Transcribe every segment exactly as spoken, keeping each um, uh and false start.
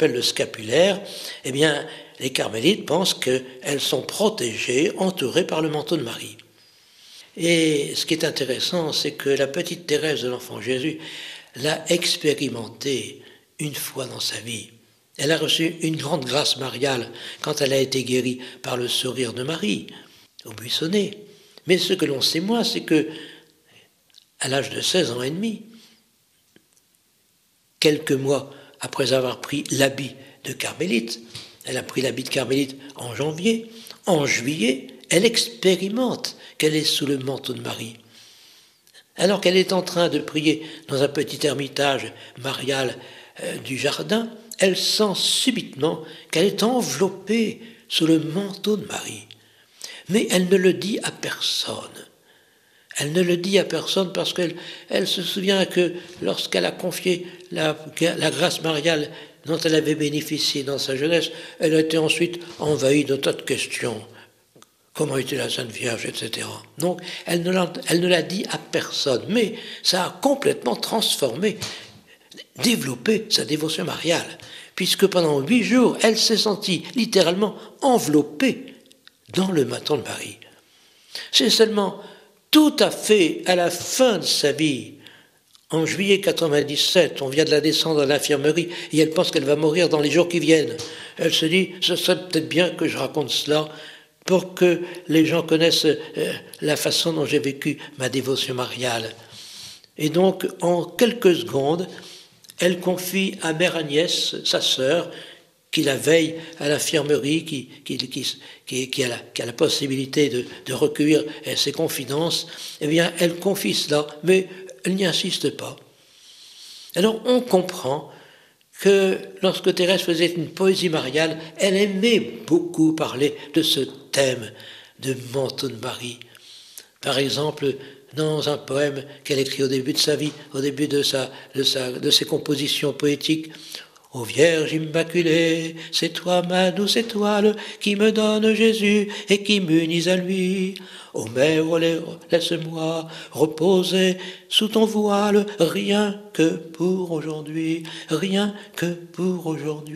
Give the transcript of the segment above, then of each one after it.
appelle le scapulaire, eh bien, les carmélites pensent qu'elles sont protégées, entourées par le manteau de Marie. Et ce qui est intéressant, c'est que la petite Thérèse de l'Enfant Jésus l'a expérimenté une fois dans sa vie. Elle a reçu une grande grâce mariale quand elle a été guérie par le sourire de Marie, au buissonnet. Mais ce que l'on sait moins, c'est que, à l'âge de seize ans et demi, quelques mois après avoir pris l'habit de carmélite, elle a pris l'habit de carmélite en janvier, en juillet, elle expérimente qu'elle est sous le manteau de Marie. Alors qu'elle est en train de prier dans un petit ermitage marial euh, du jardin, elle sent subitement qu'elle est enveloppée sous le manteau de Marie. Mais elle ne le dit à personne. Elle ne le dit à personne parce qu'elle elle se souvient que lorsqu'elle a confié la, la grâce mariale dont elle avait bénéficié dans sa jeunesse, elle a été ensuite envahie de tas de questions. Comment était la Sainte Vierge, et cetera. Donc, elle ne, l'a, elle ne l'a dit à personne, mais ça a complètement transformé, développé sa dévotion mariale, puisque pendant huit jours, elle s'est sentie littéralement enveloppée dans le manteau de Marie. C'est seulement tout à fait à la fin de sa vie, en juillet quatre-vingt-dix-sept, on vient de la descendre à l'infirmerie et elle pense qu'elle va mourir dans les jours qui viennent. Elle se dit, ce serait peut-être bien que je raconte cela pour que les gens connaissent euh, la façon dont j'ai vécu ma dévotion mariale. Et donc, en quelques secondes, elle confie à Mère Agnès, sa sœur, qui la veille à l'infirmerie, qui, qui, qui, qui, qui, a, la, qui a la possibilité de, de recueillir ses confidences, eh bien, elle confie cela, mais elle n'y insiste pas. Alors, on comprend que lorsque Thérèse faisait une poésie mariale, elle aimait beaucoup parler de ce thème de manteau de Marie. Par exemple, dans un poème qu'elle écrit au début de sa vie, au début de, sa, de, sa, de ses compositions poétiques, « Ô Vierge Immaculée, c'est toi ma douce étoile qui me donne Jésus et qui m'unise à lui. Ô Mère, laisse-moi reposer sous ton voile, rien que pour aujourd'hui, rien que pour aujourd'hui. »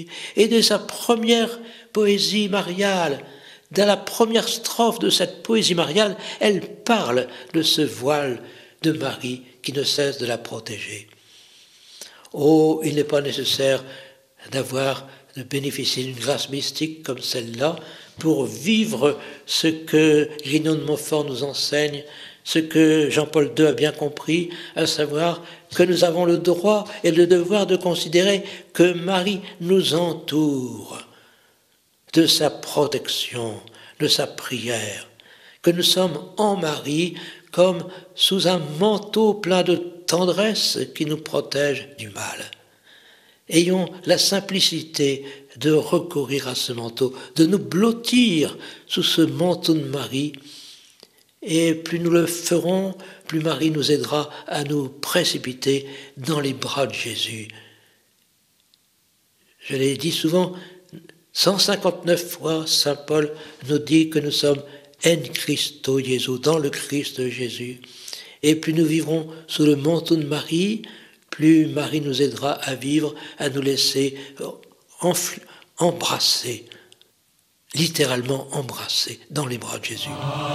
Et dès sa première poésie mariale, dans la première strophe de cette poésie mariale, elle parle de ce voile de Marie qui ne cesse de la protéger. Oh, il n'est pas nécessaire d'avoir, de bénéficier d'une grâce mystique comme celle-là pour vivre ce que Grignon de Montfort nous enseigne, ce que Jean-Paul deux a bien compris, à savoir que nous avons le droit et le devoir de considérer que Marie nous entoure de sa protection, de sa prière, que nous sommes en Marie comme sous un manteau plein de tendresse qui nous protège du mal. Ayons la simplicité de recourir à ce manteau, de nous blottir sous ce manteau de Marie, et plus nous le ferons, plus Marie nous aidera à nous précipiter dans les bras de Jésus. Je l'ai dit souvent, cent cinquante-neuf fois, saint Paul nous dit que nous sommes en Christo Jesu, dans le Christ Jésus. Et plus nous vivrons sous le manteau de Marie, plus Marie nous aidera à vivre, à nous laisser enfl- embrasser, littéralement embrasser dans les bras de Jésus.